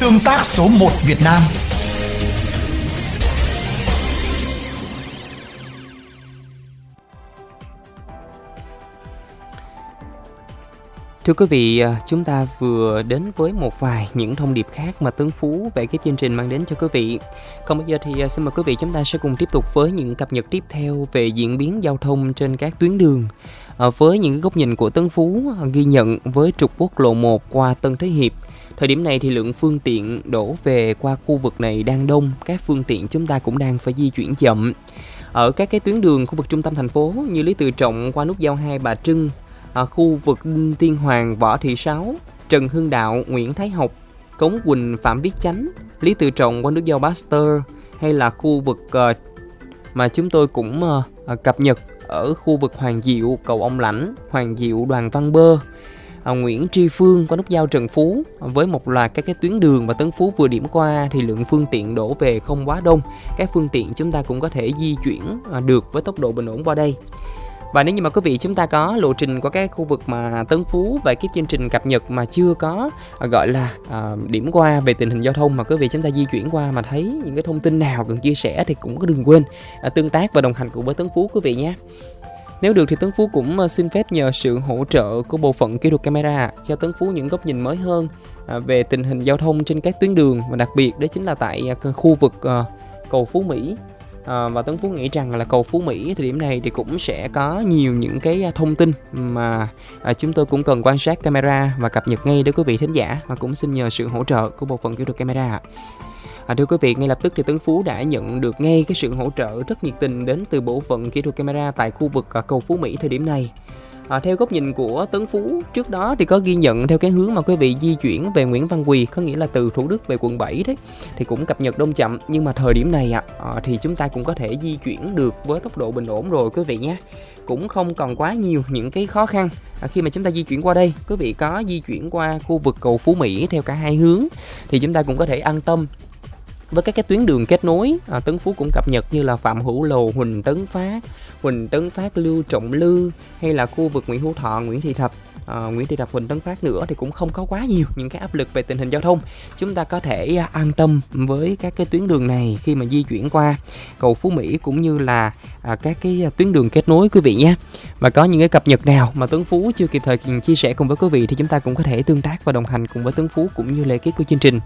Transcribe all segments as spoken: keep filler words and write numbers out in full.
Tương tác số một Việt Nam. Thưa quý vị, chúng ta vừa đến với một vài những thông điệp khác mà Tấn Phú về cái chương trình mang đến cho quý vị. Còn bây giờ thì xin mời quý vị chúng ta sẽ cùng tiếp tục với những cập nhật tiếp theo về diễn biến giao thông trên các tuyến đường. À, với những cái góc nhìn của Tấn Phú ghi nhận với trục quốc lộ một qua Tân Thế Hiệp. Thời điểm này thì lượng phương tiện đổ về qua khu vực này đang đông, các phương tiện chúng ta cũng đang phải di chuyển chậm. Ở các cái tuyến đường khu vực trung tâm thành phố như Lý Tự Trọng qua nút giao hai Bà Trưng, À, khu vực Tiên Hoàng, Võ Thị Sáu, Trần Hưng Đạo, Nguyễn Thái Học, Cống Quỳnh, Phạm Viết Chánh, Lý Tự Trọng qua nút giao Baxter, hay là khu vực uh, mà chúng tôi cũng uh, cập nhật ở khu vực Hoàng Diệu, cầu Ông Lãnh, Hoàng Diệu, Đoàn Văn Bơ, uh, Nguyễn Tri Phương qua nút giao Trần Phú. Với một loạt các cái tuyến đường mà Tấn Phú vừa điểm qua thì lượng phương tiện đổ về không quá đông, các phương tiện chúng ta cũng có thể di chuyển uh, được với tốc độ bình ổn qua đây. Và nếu như mà quý vị chúng ta có lộ trình của các khu vực mà Tấn Phú và cái chương trình cập nhật mà chưa có à, gọi là à, điểm qua về tình hình giao thông mà quý vị chúng ta di chuyển qua mà thấy những cái thông tin nào cần chia sẻ thì cũng đừng quên à, tương tác và đồng hành cùng với Tấn Phú quý vị nhé. Nếu được thì Tấn Phú cũng xin phép nhờ sự hỗ trợ của bộ phận kỹ thuật camera cho Tấn Phú những góc nhìn mới hơn à, về tình hình giao thông trên các tuyến đường, và đặc biệt đó chính là tại à, khu vực à, cầu Phú Mỹ. À, và Tấn Phú nghĩ rằng là cầu Phú Mỹ thời điểm này thì cũng sẽ có nhiều những cái thông tin mà à, chúng tôi cũng cần quan sát camera và cập nhật ngay đến quý vị thính giả, và cũng xin nhờ sự hỗ trợ của bộ phận kỹ thuật camera. À, thưa quý vị, ngay lập tức thì Tấn Phú đã nhận được ngay cái sự hỗ trợ rất nhiệt tình đến từ bộ phận kỹ thuật camera tại khu vực à, cầu Phú Mỹ thời điểm này. À, theo góc nhìn của Tấn Phú, trước đó thì có ghi nhận theo cái hướng mà quý vị di chuyển về Nguyễn Văn Quỳ, có nghĩa là từ Thủ Đức về quận bảy đấy, thì cũng cập nhật đông chậm. Nhưng mà thời điểm này à, thì chúng ta cũng có thể di chuyển được với tốc độ bình ổn rồi quý vị nhé. Cũng không còn quá nhiều những cái khó khăn à, khi mà chúng ta di chuyển qua đây. Quý vị có di chuyển qua khu vực cầu Phú Mỹ theo cả hai hướng thì chúng ta cũng có thể an tâm. Với các cái tuyến đường kết nối, à, Tấn Phú cũng cập nhật như là Phạm Hữu Lầu, Huỳnh Tấn Phát, Huỳnh Tấn Phát, Lưu Trọng Lư, hay là khu vực Nguyễn Hữu Thọ, Nguyễn Thị Thập, à, Nguyễn Thị Thập, Huỳnh Tấn Phát nữa, thì cũng không có quá nhiều những cái áp lực về tình hình giao thông. Chúng ta có thể à, an tâm với các cái tuyến đường này khi mà di chuyển qua cầu Phú Mỹ cũng như là à, các cái tuyến đường kết nối quý vị nhé. Và có những cái cập nhật nào mà Tấn Phú chưa kịp thời chia sẻ cùng với quý vị thì chúng ta cũng có thể tương tác và đồng hành cùng với Tấn Phú cũng như ekip của chương trình.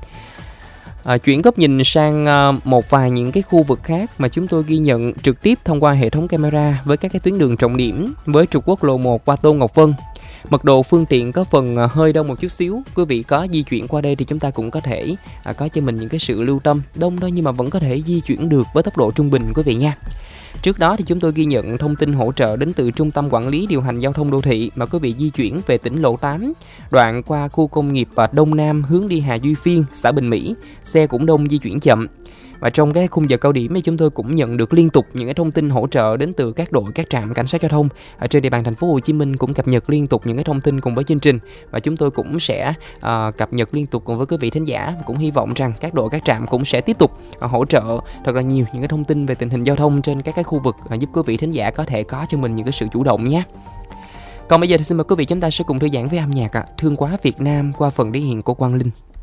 À, chuyển góc nhìn sang à, một vài những cái khu vực khác mà chúng tôi ghi nhận trực tiếp thông qua hệ thống camera với các cái tuyến đường trọng điểm. Với trục quốc lộ một qua Tôn Ngọc Vân, mật độ phương tiện có phần à, hơi đông một chút xíu. Quý vị có di chuyển qua đây thì chúng ta cũng có thể à, có cho mình những cái sự lưu tâm. Đông thôi nhưng mà vẫn có thể di chuyển được với tốc độ trung bình quý vị nha. Trước đó thì chúng tôi ghi nhận thông tin hỗ trợ đến từ Trung tâm Quản lý Điều hành Giao thông Đô thị mà quý vị di chuyển về tỉnh lộ tám, đoạn qua khu công nghiệp Đông Nam hướng đi Hà Duy Phiên, xã Bình Mỹ, xe cũng đông, di chuyển chậm. Và trong cái khung giờ cao điểm thì chúng tôi cũng nhận được liên tục những cái thông tin hỗ trợ đến từ các đội, các trạm cảnh sát giao thông ở trên địa bàn thành phố Hồ Chí Minh cũng cập nhật liên tục những cái thông tin cùng với chương trình, và chúng tôi cũng sẽ uh, cập nhật liên tục cùng với quý vị thính giả. Cũng hy vọng rằng các đội, các trạm cũng sẽ tiếp tục uh, hỗ trợ thật là nhiều những cái thông tin về tình hình giao thông trên các cái khu vực uh, giúp quý vị thính giả có thể có cho mình những cái sự chủ động nhé. Còn bây giờ thì xin mời quý vị chúng ta sẽ cùng thư giãn với âm nhạc uh, Thương Quá Việt Nam qua phần thể hiện của Quang Linh.